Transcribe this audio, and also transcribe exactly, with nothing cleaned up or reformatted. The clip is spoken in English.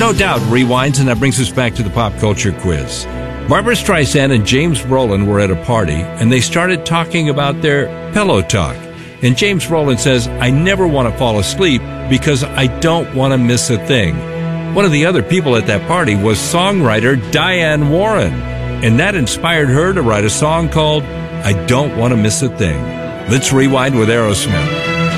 No Doubt rewinds, and that brings us back to the pop culture quiz. Barbra Streisand and James Brolin were at a party, and they started talking about their pillow talk. And James Brolin says, I never want to fall asleep because I don't want to miss a thing. One of the other people at that party was songwriter Diane Warren, and that inspired her to write a song called I Don't Want to Miss a Thing. Let's rewind with Aerosmith.